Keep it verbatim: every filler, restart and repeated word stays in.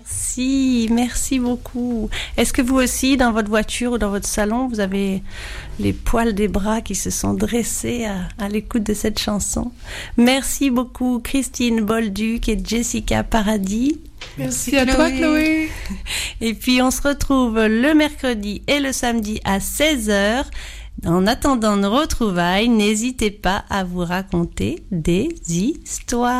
Merci, merci beaucoup. Est-ce que vous aussi, dans votre voiture ou dans votre salon, vous avez les poils des bras qui se sont dressés à, à l'écoute de cette chanson? Merci beaucoup, Christine Bolduc et Jessica Paradis. Merci, Merci à Chloé. toi, Chloé. Et puis, on se retrouve le mercredi et le samedi à seize heures. En attendant nos retrouvailles, n'hésitez pas à vous raconter des histoires.